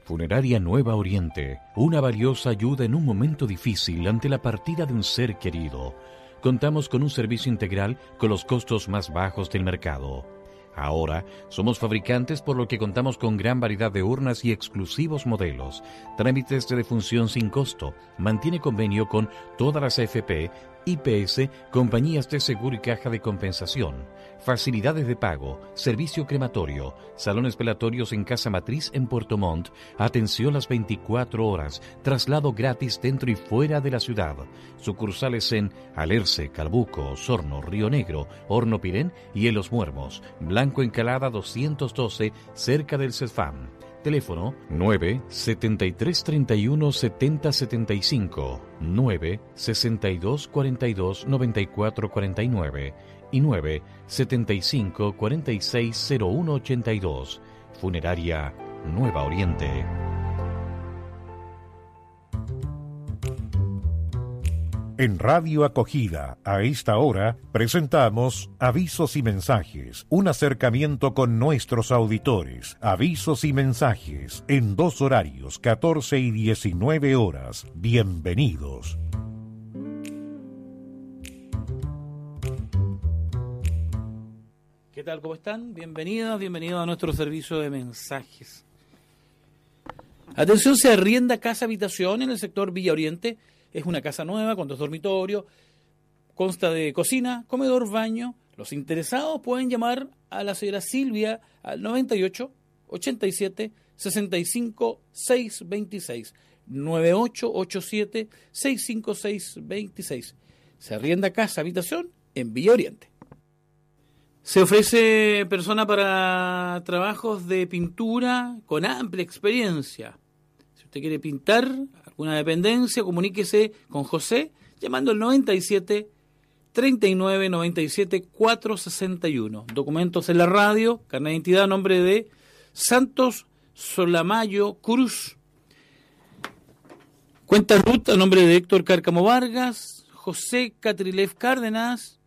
Funeraria Nueva Oriente, una valiosa ayuda en un momento difícil ante la partida de un ser querido. Contamos con un servicio integral con los costos más bajos del mercado. Ahora somos fabricantes, por lo que contamos con gran variedad de urnas y exclusivos modelos. Trámites de defunción sin costo. Mantiene convenio con todas las AFP, IPS, compañías de seguro y caja de compensación. Facilidades de pago, servicio crematorio, salones velatorios en Casa Matriz en Puerto Montt, atención las 24 horas, traslado gratis dentro y fuera de la ciudad. Sucursales en Alerce, Calbuco, Osorno, Río Negro, Horno Pirén y en Los Muermos. Blanco Encalada 212, cerca del CESFAM. Teléfono 9-7331-7075, 9-6242-9449 y 9-7546-0182. Funeraria Nueva Oriente. En Radio Acogida, a esta hora, presentamos Avisos y Mensajes, un acercamiento con nuestros auditores. Avisos y mensajes, en 2 horarios, 14 y 19 horas. Bienvenidos. ¿Qué tal? ¿Cómo están? Bienvenidos a nuestro servicio de mensajes. Atención, se arrienda casa habitación en el sector Villa Oriente. Es una casa nueva con 2 dormitorios, consta de cocina, comedor, baño. Los interesados pueden llamar a la señora Silvia al 98 87 65 626, 9887 656 26. Se arrienda casa habitación en Villa Oriente. Se ofrece persona para trabajos de pintura con amplia experiencia. Si usted quiere pintar alguna dependencia, comuníquese con José llamando al 97 39 97 461. Documentos en la radio, carnet de identidad a nombre de Santos Solamayo Cruz. Cuenta RUT a nombre de Héctor Cárcamo Vargas, José Catrilev Cárdenas,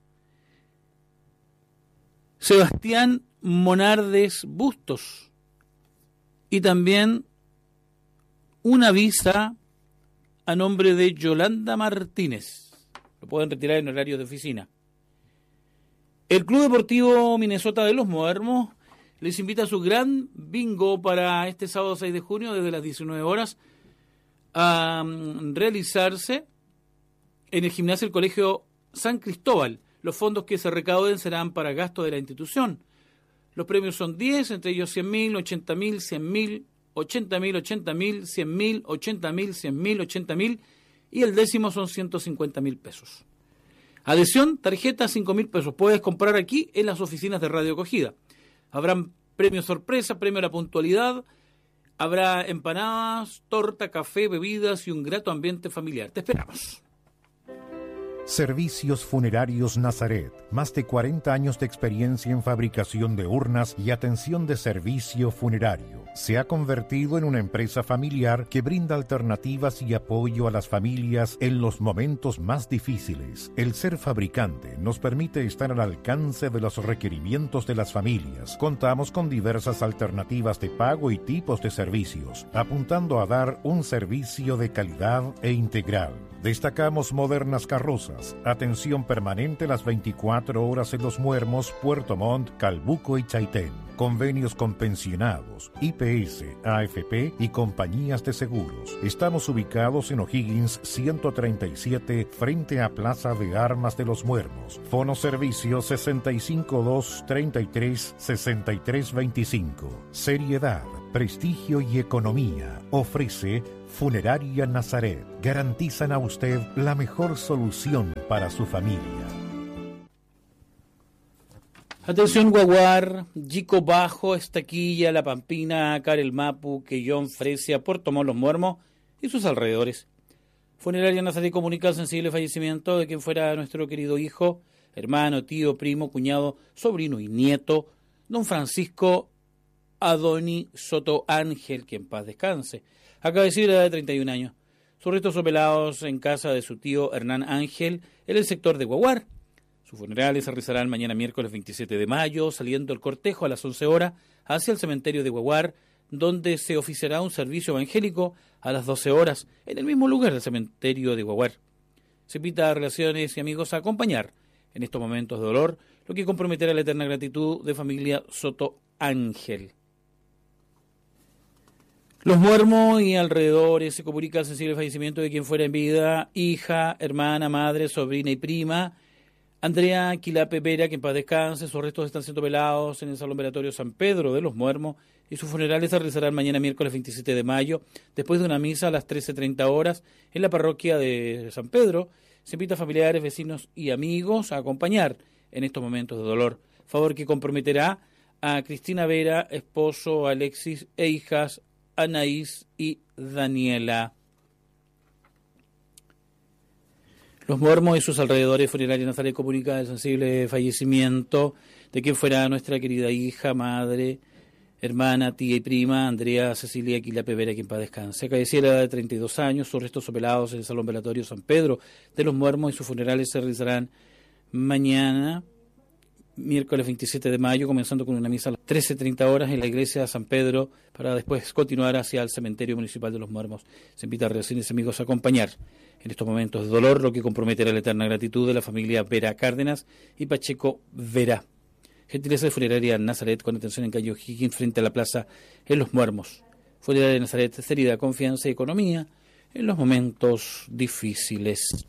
Sebastián Monardes Bustos y también una visa a nombre de Yolanda Martínez. Lo pueden retirar en horario de oficina. El Club Deportivo Minnesota de Los Muermos les invita a su gran bingo para este sábado 6 de junio desde las 19 horas a realizarse en el gimnasio del Colegio San Cristóbal. Los fondos que se recauden serán para gastos de la institución. Los premios son 10, entre ellos 100.000, 80.000, 100.000, 80.000, 80.000, 100.000, 80.000, 100.000, 80.000 y el décimo son 150.000 pesos. Adhesión, tarjeta 5.000 pesos. Puedes comprar aquí en las oficinas de Radio Acogida. Habrán premio sorpresa, premio a la puntualidad, habrá empanadas, torta, café, bebidas y un grato ambiente familiar. Te esperamos. Servicios Funerarios Nazaret. Más de 40 años de experiencia en fabricación de urnas y atención de servicio funerario. Se ha convertido en una empresa familiar que brinda alternativas y apoyo a las familias en los momentos más difíciles. El ser fabricante nos permite estar al alcance de los requerimientos de las familias. Contamos con diversas alternativas de pago y tipos de servicios, apuntando a dar un servicio de calidad e integral. Destacamos modernas carrozas, atención permanente las 24 horas en Los Muermos, Puerto Montt, Calbuco y Chaitén. Convenios con pensionados, IPS, AFP y compañías de seguros. Estamos ubicados en O'Higgins 137 frente a Plaza de Armas de Los Muermos. Fono servicio 652336325. Seriedad, prestigio y economía. Ofrece Funeraria Nazaret. Garantizan a usted la mejor solución para su familia. Atención, Guaguar, Yico Bajo, Estaquilla, La Pampina, Carel Mapu, Quellón, Fresia, Puerto Montt, Los Muermos y sus alrededores. Funeraria Nazaret comunica el sensible fallecimiento de quien fuera nuestro querido hijo, hermano, tío, primo, cuñado, sobrino y nieto, don Francisco Adoni Soto Ángel, que en paz descanse. Acaba de decir la edad de 31 años. Sus restos son velados en casa de su tío Hernán Ángel, en el sector de Guaguar. Sus funerales se realizarán mañana miércoles 27 de mayo, saliendo el cortejo a las 11 horas hacia el cementerio de Guaguar, donde se oficiará un servicio evangélico a las 12 horas en el mismo lugar del cementerio de Guaguar. Se invita a relaciones y amigos a acompañar en estos momentos de dolor, lo que comprometerá la eterna gratitud de familia Soto Ángel. Los Muermos y alrededores se comunica el sensible fallecimiento de quien fuera en vida, hija, hermana, madre, sobrina y prima, Andrea Quilape Vera, que en paz descanse. Sus restos están siendo velados en el Salón Velatorio San Pedro de los Muermos y sus funerales se realizarán mañana miércoles 27 de mayo, después de una misa a las 13:30 horas en la parroquia de San Pedro. Se invita a familiares, vecinos y amigos a acompañar en estos momentos de dolor, favor que comprometerá a Cristina Vera, esposo Alexis e hijas Anaís y Daniela. Los Muermos y sus alrededores, Funeraria Nazaret comunica el sensible fallecimiento de quien fuera nuestra querida hija, madre, hermana, tía y prima, Andrea Cecilia Quilape Vera, quien paz descanse. Acadecía a la edad de 32 años, sus restos son velados en el Salón Velatorio San Pedro de los Muermos y sus funerales se realizarán mañana, miércoles 27 de mayo, comenzando con una misa a las 13:30 horas en la iglesia de San Pedro, para después continuar hacia el cementerio municipal de los Muermos. Se invita a relaciones y amigos a acompañar en estos momentos de dolor, lo que comprometerá la eterna gratitud de la familia Vera Cárdenas y Pacheco Vera. Gentileza de Funeraria Nazaret, con atención en calle O'Higgins, frente a la plaza en Los Muermos. Funeraria Nazaret, seriedad, confianza y economía en los momentos difíciles.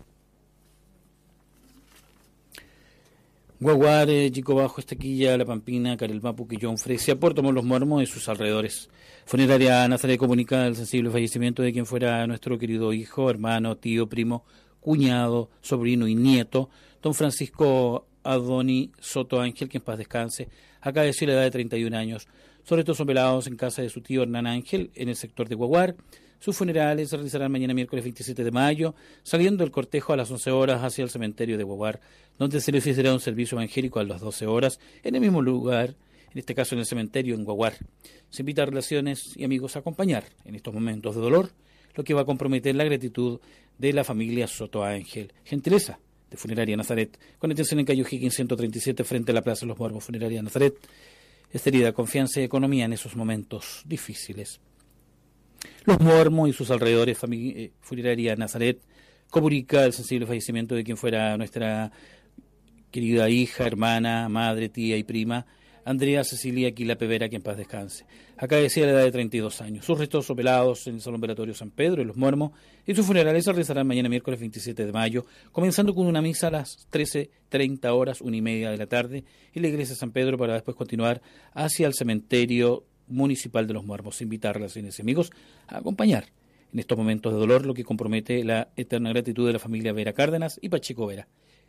Guaguar, Chico Bajo, Estequilla, La Pampina, Carelmapu, Quillón, Fresia, Puerto Montt, Los Muermos y sus alrededores. Funeraria Nazaret comunica el sensible fallecimiento de quien fuera nuestro querido hijo, hermano, tío, primo, cuñado, sobrino y nieto, don Francisco Adoni Soto Ángel, que en paz descanse. Acaeció a la edad de 31 años. Sus restos son velados en casa de su tío Hernán Ángel, en el sector de Guaguar. Sus funerales se realizarán mañana miércoles 27 de mayo, saliendo el cortejo a las 11 horas hacia el cementerio de Guaguar, donde se le ofrecerá un servicio evangélico a las 12 horas, en el mismo lugar, en este caso en el cementerio en Guaguar. Se invita a relaciones y amigos a acompañar en estos momentos de dolor, lo que va a comprometer la gratitud de la familia Soto Ángel. Gentileza de Funeraria Nazaret, con atención en calle O'Higgins 137, frente a la Plaza de los Muermos. Funeraria Nazaret, esterilidad, confianza y economía en esos momentos difíciles. Los Muermos y sus alrededores, Funeraria Nazaret comunica el sensible fallecimiento de quien fuera nuestra querida hija, hermana, madre, tía y prima, Andrea Cecilia Quilape Vera, que en paz descanse. Acadecía a la edad de 32 años. Sus restos son velados en el Salón Velatorio San Pedro, en Los Muermos, y sus funerales se realizarán mañana miércoles 27 de mayo, comenzando con una misa a las 13:30 horas, 1:30 de la tarde, en la iglesia de San Pedro, para después continuar hacia el cementerio municipal de Los Muermos. Se invita a relaciones y amigos a acompañar en estos momentos de dolor, lo que compromete la eterna gratitud de la familia Vera Cárdenas y Pacheco Vera.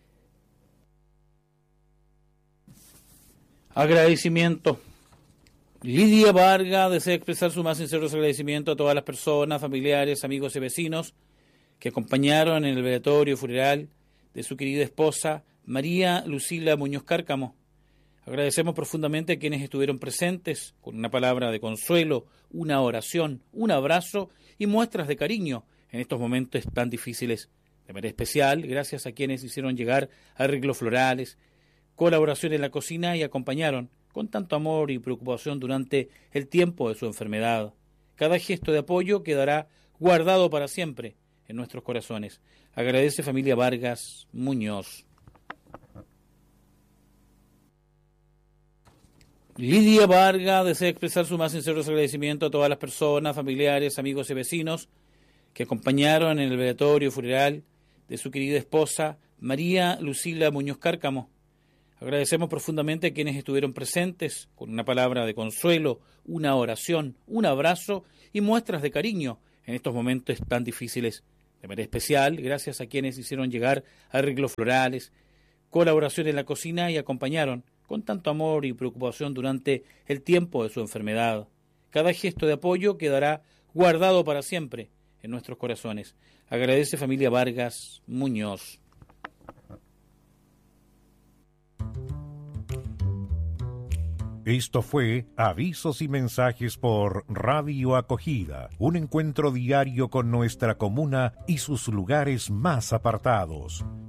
Agradecimiento. Lidia Vargas desea expresar su más sincero agradecimiento a todas las personas, familiares, amigos y vecinos que acompañaron en el velatorio funeral de su querida esposa María Lucila Muñoz Cárcamo. Agradecemos profundamente a quienes estuvieron presentes con una palabra de consuelo, una oración, un abrazo y muestras de cariño en estos momentos tan difíciles. De manera especial, gracias a quienes hicieron llegar arreglos florales, colaboración en la cocina y acompañaron con tanto amor y preocupación durante el tiempo de su enfermedad. Cada gesto de apoyo quedará guardado para siempre en nuestros corazones. Agradece familia Vargas Muñoz. Lidia Vargas desea expresar su más sincero agradecimiento a todas las personas, familiares, amigos y vecinos que acompañaron en el velatorio funeral de su querida esposa María Lucila Muñoz Cárcamo. Agradecemos profundamente a quienes estuvieron presentes con una palabra de consuelo, una oración, un abrazo y muestras de cariño en estos momentos tan difíciles. De manera especial, gracias a quienes hicieron llegar arreglos florales, colaboración en la cocina y acompañaron con tanto amor y preocupación durante el tiempo de su enfermedad. Cada gesto de apoyo quedará guardado para siempre en nuestros corazones. Agradece familia Vargas Muñoz. Esto fue Avisos y Mensajes por Radio Acogida, un encuentro diario con nuestra comuna y sus lugares más apartados.